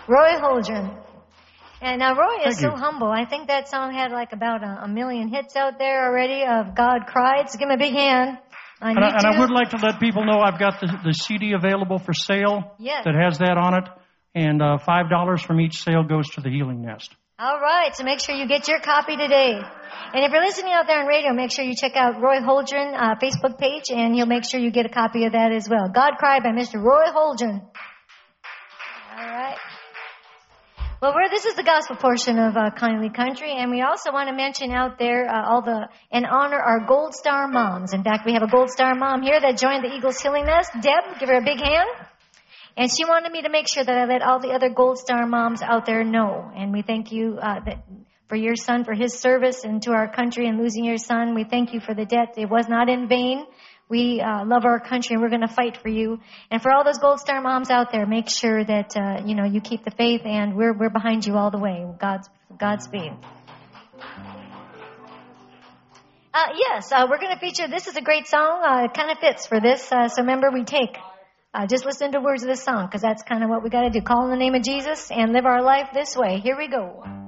Roy Holdren. And Roy is so humble. I think that song had like about a million hits out there already of God Cried. So give him a big hand. And I would like to let people know I've got the CD available for sale that has that on it. And $5 from each sale goes to the Healing Nest. All right. So make sure you get your copy today. And if you're listening out there on radio, make sure you check out Roy Holdren Facebook page, and he'll make sure you get a copy of that as well. God Cried by Mr. Roy Holdren. All right. Well, this is the gospel portion of Kindly Country, and we also want to mention out there and honor our Gold Star moms. In fact, we have a Gold Star mom here that joined the Eagles Healing Nest. Deb, give her a big hand. And she wanted me to make sure that I let all the other Gold Star moms out there know. And we thank you for your son, for his service, and to our country and losing your son. We thank you for the debt. It was not in vain. We love our country, and we're going to fight for you. And for all those Gold Star moms out there, make sure that you keep the faith, and we're behind you all the way. Godspeed. Yes, we're going to feature. This is a great song. It kind of fits for this. So remember, we take. Just listen to words of this song, because that's kind of what we got to do. Call in the name of Jesus and live our life this way. Here we go.